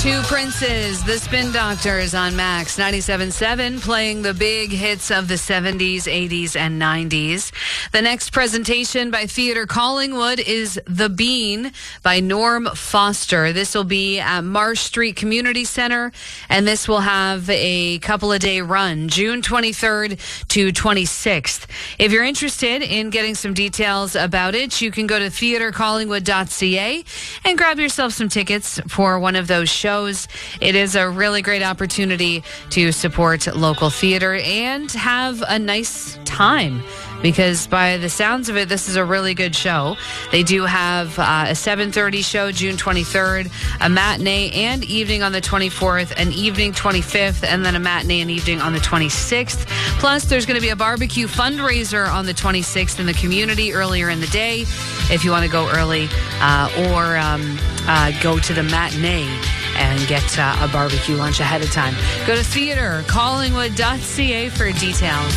Two Princes, the Spin Doctors on Max 97.7, playing the big hits of the 70s, 80s, and 90s. The next presentation by Theatre Collingwood is The Bean by Norm Foster. This will be at Marsh Street Community Center, and this will have a couple of day run, June 23rd to 26th. If you're interested in getting some details about it, you can go to theatrecollingwood.ca and grab yourself some tickets for one of those shows. It is a really great opportunity to support local theater and have a nice time, because by the sounds of it, this is a really good show. They do have a 7:30 show June 23rd, a matinee and evening on the 24th, an evening 25th, and then a matinee and evening on the 26th. Plus, there's going to be a barbecue fundraiser on the 26th in the community earlier in the day if you want to go early or go to the matinee and get a barbecue lunch ahead of time. Go to theatrecollingwood.ca for details.